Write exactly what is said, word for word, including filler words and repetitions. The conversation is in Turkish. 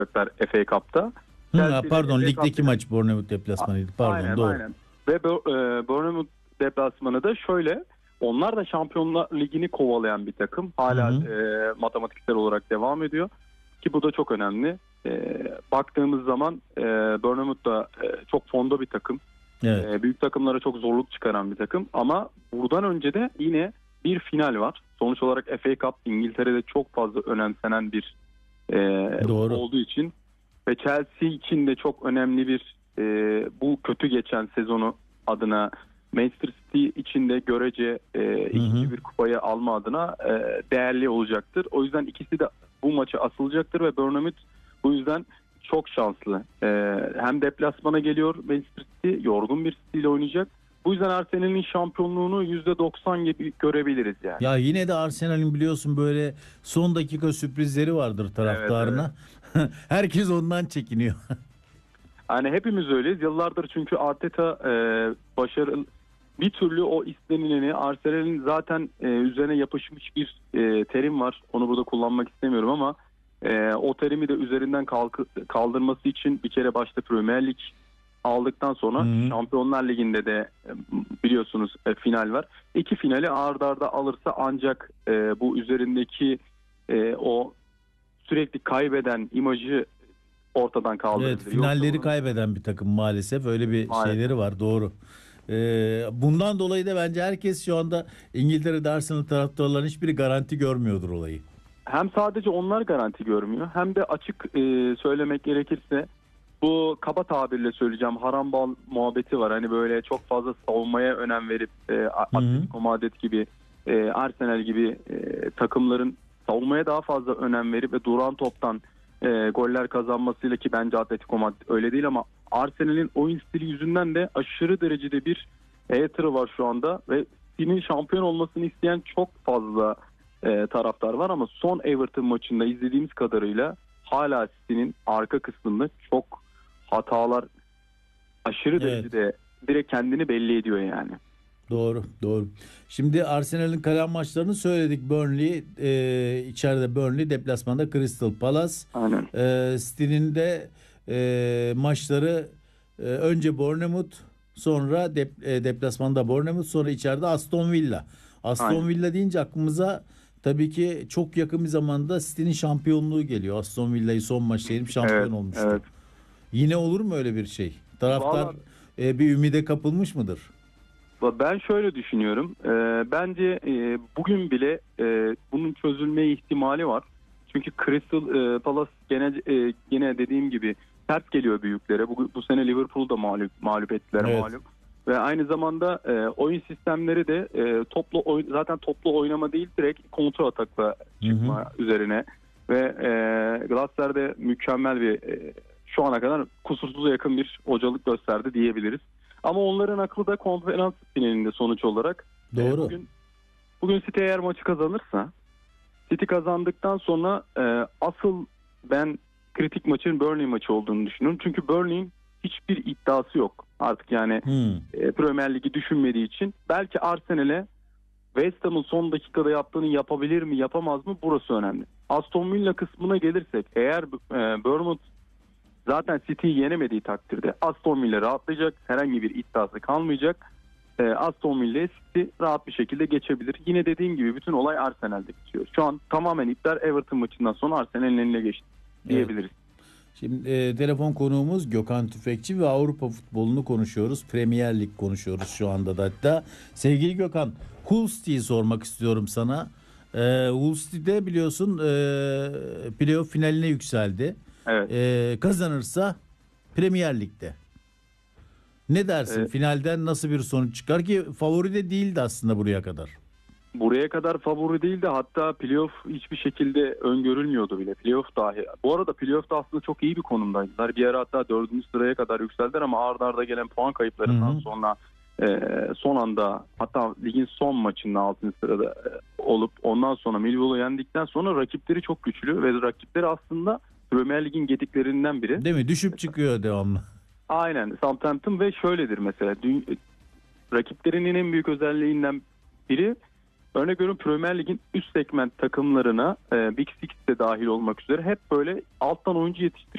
oynayacaklar F A Cup'ta. Hı, pardon ligdeki maç Bournemouth deplasmanıydı. Pardon aynen, doğru. Aynen. Ve e, Bournemouth deplasmanı da şöyle, onlar da Şampiyonlar Ligi'ni kovalayan bir takım. Hala hı hı. E, matematiksel olarak devam ediyor. Ki bu da çok önemli. E, baktığımız zaman e, Bournemouth da e, çok fonda bir takım. Evet. E, büyük takımlara çok zorluk çıkaran bir takım. Ama buradan önce de yine bir final var. Sonuç olarak F A Cup İngiltere'de çok fazla önemsenen bir e, Doğru. olduğu için ve Chelsea için de çok önemli bir e, bu kötü geçen sezonu adına, Manchester City için de görece e, ikinci bir kupayı alma adına e, değerli olacaktır. O yüzden ikisi de bu maça asılacaktır ve Bournemouth bu yüzden çok şanslı. E, hem deplasmana geliyor Manchester City, yorgun bir City ile oynayacak. Bu yüzden Arsenal'in şampiyonluğunu yüzde doksan gibi görebiliriz yani. Ya yine de Arsenal'in biliyorsun böyle son dakika sürprizleri vardır taraftarına. Evet, evet. Herkes ondan çekiniyor. Hani hepimiz öyleyiz. Yıllardır çünkü Arteta e, başarılı bir türlü o istenileni, Arsenal'in zaten e, üzerine yapışmış bir e, terim var. Onu burada kullanmak istemiyorum ama e, o terimi de üzerinden kalk- kaldırması için bir kere başta Premier Lig aldıktan sonra Hı-hı. Şampiyonlar Ligi'nde de e, biliyorsunuz e, final var. İki finali ard arda alırsa ancak e, bu üzerindeki e, o sürekli kaybeden imajı ortadan kaldırabilir. Evet, finalleri Yoksa kaybeden bir takım maalesef, öyle bir maalesef. şeyleri var, doğru. Ee, bundan dolayı da bence herkes şu anda İngiltere'de Arsenal taraftarlarının hiçbiri garanti görmüyordur olayı. Hem sadece onlar garanti görmüyor, hem de açık e, söylemek gerekirse bu kaba tabirle söyleyeceğim haram bal muhabbeti var. Hani böyle çok fazla savunmaya önem verip e, Atletico Madrid gibi, e, Arsenal gibi e, takımların savunmaya daha fazla önem verip ve duran toptan e, goller kazanmasıyla, ki bence Atletico Madrid öyle değil ama Arsenal'in oyun stili yüzünden de aşırı derecede bir hater'ı var şu anda ve City'nin şampiyon olmasını isteyen çok fazla e, taraftar var ama son Everton maçında izlediğimiz kadarıyla hala City'nin arka kısmında çok hatalar, aşırı evet. derecede direkt kendini belli ediyor yani. Doğru, doğru. Şimdi Arsenal'in kalan maçlarını söyledik. Burnley e, içeride, Burnley deplasmanda Crystal Palace. Aynen. E, City'nin de e, maçları e, önce Bournemouth, sonra dep, e, deplasmanda Bournemouth, sonra içeride Aston Villa. Aston Aynen. Villa deyince aklımıza tabii ki çok yakın bir zamanda City'nin şampiyonluğu geliyor. Aston Villa'yı son maçta yenip şampiyon evet, olmuştu. Evet. Yine olur mu öyle bir şey? Taraftar e, bir ümide kapılmış mıdır? Ben şöyle düşünüyorum. E, bence e, bugün bile e, bunun çözülme ihtimali var. Çünkü Crystal e, Palace gene e, gene dediğim gibi sert geliyor büyüklere. Bu, bu sene Liverpool'da mağlup, mağlup ettiler evet. malum. Ve aynı zamanda e, oyun sistemleri de e, toplu oy, zaten toplu oynama değil, direkt kontrol atakla çıkma hı hı. üzerine. Ve e, Glasser'de mükemmel bir e, şu ana kadar kusursuza yakın bir hocalık gösterdi diyebiliriz. Ama onların aklı da konferans finalinde sonuç olarak. Doğru. E, bugün bugün City eğer maçı kazanırsa, City kazandıktan sonra e, asıl ben kritik maçın Burnley maçı olduğunu düşünüyorum. Çünkü Burnley'in hiçbir iddiası yok artık yani hmm. e, Premier Lig'i düşünmediği için. Belki Arsenal'e West Ham'ın son dakikada yaptığını yapabilir mi, yapamaz mı? Burası önemli. Aston Villa kısmına gelirsek, eğer e, Bournemouth zaten City'yi yenemediği takdirde Aston Villa rahatlayacak. Herhangi bir iddiası kalmayacak. E, Aston Villa'ya City rahat bir şekilde geçebilir. Yine dediğim gibi bütün olay Arsenal'de bitiyor. Şu an tamamen ipler Everton maçından sonra Arsenal'in eline geçti diyebiliriz. Evet. Şimdi e, telefon konuğumuz Gökhan Tüfekçi ve Avrupa futbolunu konuşuyoruz. Premier Lig konuşuyoruz şu anda da hatta. Sevgili Gökhan, Hull City'yi sormak istiyorum sana. E, Hull City'de biliyorsun e, playoff finaline yükseldi. Evet. E, kazanırsa Premier Lig'de. Ne dersin? Evet. Finalden nasıl bir sonuç çıkar ki favori de değildi aslında buraya kadar. Buraya kadar favori değildi. Hatta playoff hiçbir şekilde öngörülmüyordu bile. Playoff dahi. Bu arada playoff'ta aslında çok iyi bir konumdaydılar. Bir ara hatta dördüncü sıraya kadar yükseldiler ama arda arda gelen puan kayıplarından Hı-hı. sonra e, son anda, hatta ligin son maçında altıncı sırada e, olup ondan sonra Millwall'u yendikten sonra rakipleri çok güçlü ve rakipleri aslında Premier Lig'in gediklerinden biri. Değil mi? Düşüp çıkıyor devamlı. Aynen. Southampton ve şöyledir mesela. Dün, rakiplerinin en büyük özelliğinden biri, örnek veriyorum, Premier Lig'in üst segment takımlarına e, Big Six de dahil olmak üzere hep böyle alttan oyuncu yetiştiriyor.